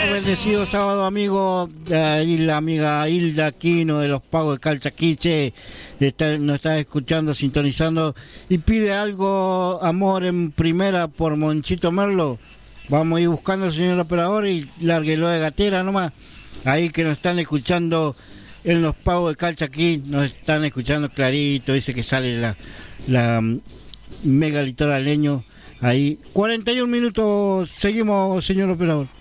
bendecido sábado, amigo. Ahí la amiga Hilda Aquino de los Pagos de Calchaquiche nos está escuchando, sintonizando y pide algo, Amor en Primera por Monchito Merlo. Vamos a ir buscando al señor operador y lárguelo de gatera nomás. Ahí que nos están escuchando en los Pagos de Calchaquí, nos están escuchando clarito. Dice que sale la mega litoraleño. Ahí, 41 minutos, seguimos, señor operador.